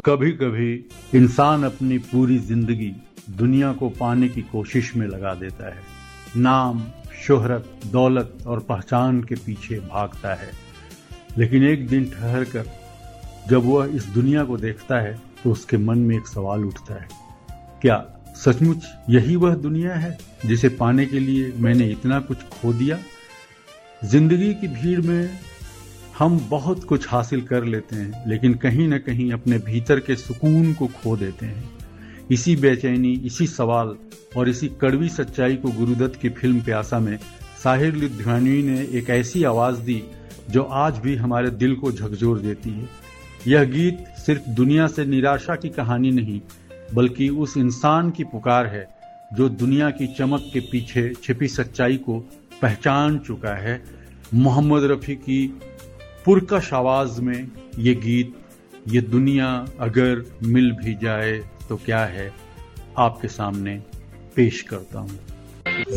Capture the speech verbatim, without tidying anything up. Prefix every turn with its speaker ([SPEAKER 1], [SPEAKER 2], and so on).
[SPEAKER 1] कभी कभी इंसान अपनी पूरी जिंदगी दुनिया को पाने की कोशिश में लगा देता है। नाम, शोहरत, दौलत और पहचान के पीछे भागता है, लेकिन एक दिन ठहर कर जब वह इस दुनिया को देखता है तो उसके मन में एक सवाल उठता है, क्या सचमुच यही वह दुनिया है जिसे पाने के लिए मैंने इतना कुछ खो दिया? जिंदगी की भीड़ में हम बहुत कुछ हासिल कर लेते हैं, लेकिन कहीं न कहीं अपने भीतर के सुकून को खो देते हैं। इसी बेचैनी, इसी सवाल और इसी कड़वी सच्चाई को गुरुदत्त की फिल्म प्यासा में साहिर लुधियानवी ने एक ऐसी आवाज दी जो आज भी हमारे दिल को झकझोर देती है। यह गीत सिर्फ दुनिया से निराशा की कहानी नहीं, बल्कि उस इंसान की पुकार है जो दुनिया की चमक के पीछे छिपी सच्चाई को पहचान चुका है। मोहम्मद रफी की पुरकश आवाज में ये गीत, ये दुनिया अगर मिल भी जाए तो क्या है, आपके सामने पेश करता हूं।